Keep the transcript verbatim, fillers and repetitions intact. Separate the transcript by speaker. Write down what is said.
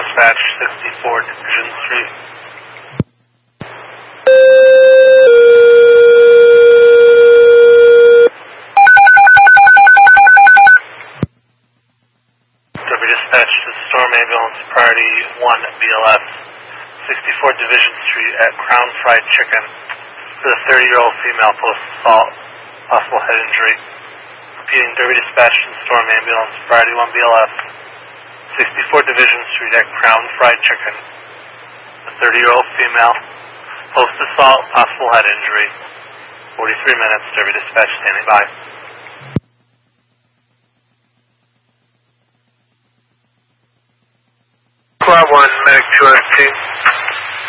Speaker 1: Dispatch, sixty-four Division Street. Derby Dispatch to Storm Ambulance, priority one B L S, sixty-four Division Street at Crown Fried Chicken for the thirty-year-old female post-assault, possible head injury. Repeating, Derby Dispatch to Storm Ambulance, priority one B L S, sixty-four Division Street at Crown Fried Chicken, a thirty-year-old female, post-assault, possible head injury. forty-three minutes, Derby Dispatch standing by.
Speaker 2: Squad one, Medic two F T.